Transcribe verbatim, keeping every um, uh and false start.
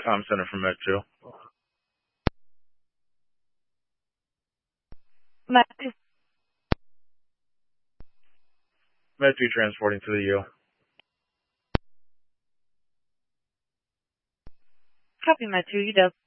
comm center from Med two. Med two. Med two transporting to the U. Copy, Med two, U W.